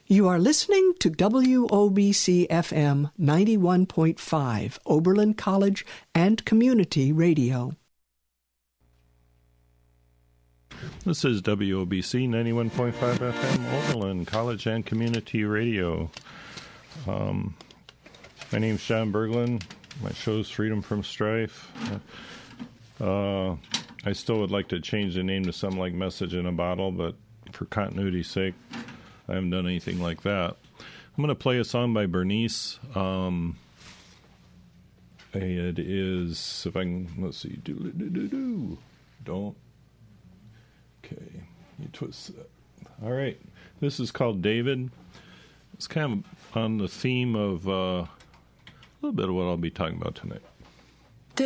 You are listening to WOBC-FM 91.5, Oberlin College and Community Radio. This is WOBC 91.5 FM, Oberlin College and Community Radio. My name's John Berglund. My show's Freedom from Strife. I still would like to change the name to something like Message in a Bottle, but for continuity's sake, I haven't done anything like that. I'm going to play a song by Bernice. It is, if I can, let's see, don't. Okay, you twist that. All right, this is called David. It's kind of on the theme of a little bit of what I'll be talking about tonight.